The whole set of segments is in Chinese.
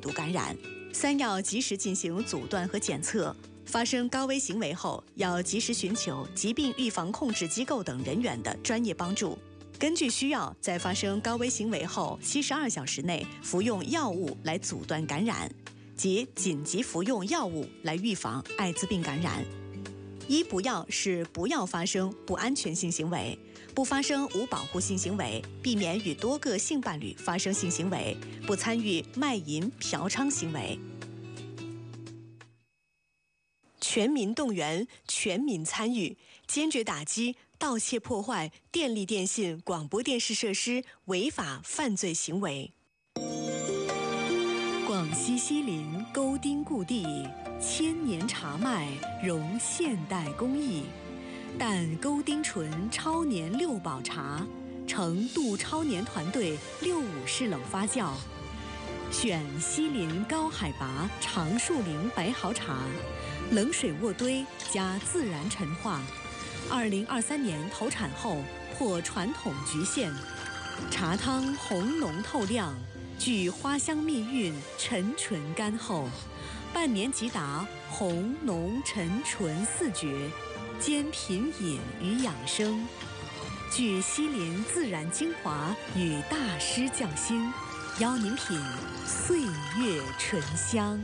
毒感染。3要及时进行阻断和检测，发生高危行为后，要及时寻求疾病预防控制机构等人员的专业帮助。根据需要，在发生高危行为后72小时内服用药物来阻断感染，即紧急服用药物来预防艾滋病感染。一不要是不要发生不安全性行为，不发生无保护性行为，避免与多个性伴侣发生性行为，不参与卖淫、嫖娼行为。全民动员，全民参与，坚决打击盗窃破坏电力电信、广播电视设施违法犯罪行为。广西西林沟丁故地，1000年茶麦融现代工艺，但沟丁醇超年6保茶，成杜超年团队65式冷发酵，选西林高海拔长树林白毫茶，冷水渥堆加自然陈化。2023年投产后破传统局限，茶汤红浓透亮，具花香蜜韵，沉醇甘厚，半年即达红浓沉醇4绝，兼品饮与养生，具西林自然精华与大师匠心，邀您品岁月醇香。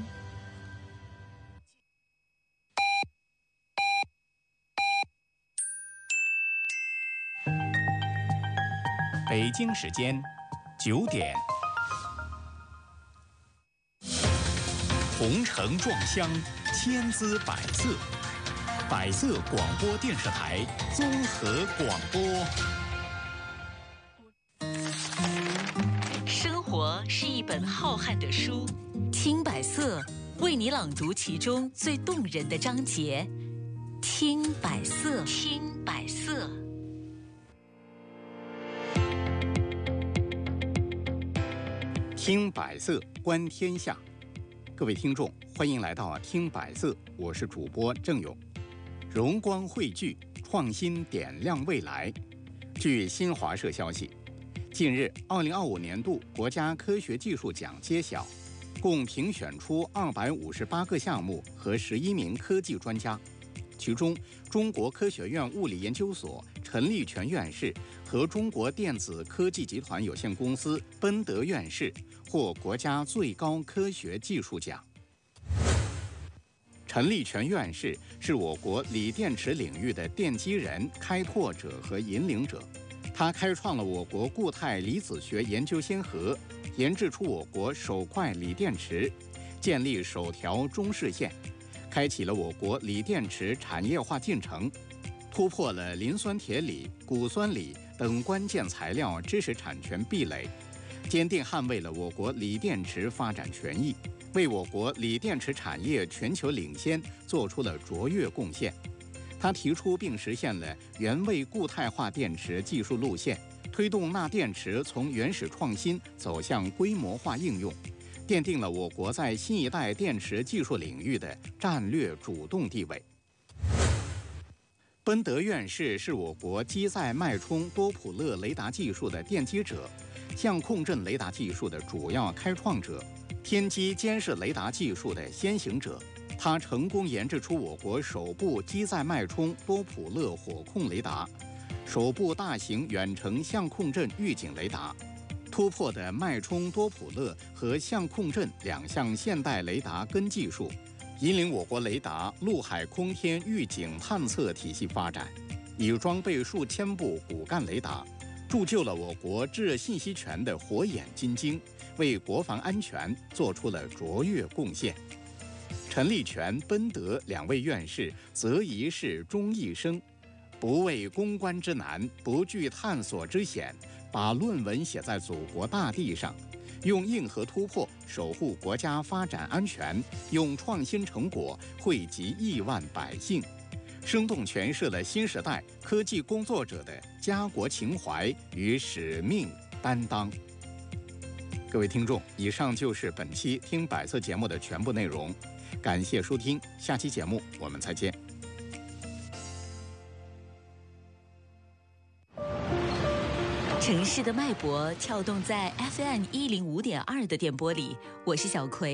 北京时间9点，红尘撞香，千姿百色，百色广播电视台综合广播。 生活是一本浩瀚的书，听百色为你朗读其中最动人的章节。听百色，听百色。 听百色，观天下。各位听众，欢迎来到听百色，我是主播郑勇。荣光汇聚，创新点亮未来。据新华社消息，近日2025年度国家科学技术奖揭晓，共评选出258个项目和11名科技专家，其中中国科学院物理研究所陈立全院士和中国电子科技集团有限公司奔德院士获国家最高科学技术奖。陈立全院士是我国锂电池领域的奠基人、开拓者和引领者，他开创了我国固态离子学研究先河，研制出我国首块锂电池，建立首条中视线，开启了我国锂电池产业化进程，突破了磷酸铁锂、钴酸锂等关键材料知识产权壁垒，坚定捍卫了我国锂电池发展权益，为我国锂电池产业全球领先做出了卓越贡献。他提出并实现了原位固态化电池技术路线，推动钠电池从原始创新走向规模化应用，奠定了我国在新一代电池技术领域的战略主动地位。奔德院士是我国机载脉冲多普勒雷达技术的奠基者，相控阵雷达技术的主要开创者，天基监视雷达技术的先行者。他成功研制出我国首部机载脉冲多普勒火控雷达，首部大型远程相控阵预警雷达，突破的脉冲多普勒和相控阵2项现代雷达根技术，引领我国雷达陆海空天预警探测体系发展，已装备数千部骨干雷达，铸就了我国制信息权的火眼金睛，为国防安全做出了卓越贡献。陈立全、奔德2位院士择一事终一生，不畏攻关之难，不惧探索之险，把论文写在祖国大地上，用硬核突破守护国家发展安全，用创新成果惠及亿万百姓，生动诠释了新时代科技工作者的家国情怀与使命担当。各位听众，以上就是本期听百色节目的全部内容，感谢收听，下期节目我们再见。 城市的脉搏跳动在 FM105.2的电波里，我是小葵。